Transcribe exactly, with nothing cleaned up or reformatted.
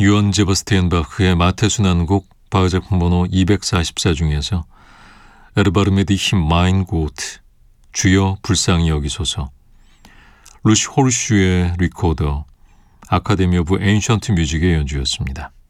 유언 제바스티안 바흐의 마태순환곡 바흐작품 번호 이백사십사 중에서 에르바르메 디 힘 마인 고트, 주여 불쌍히 여기소서, 루시 홀슈의 리코더, 아카데미 오브 엔션트 뮤직의 연주였습니다.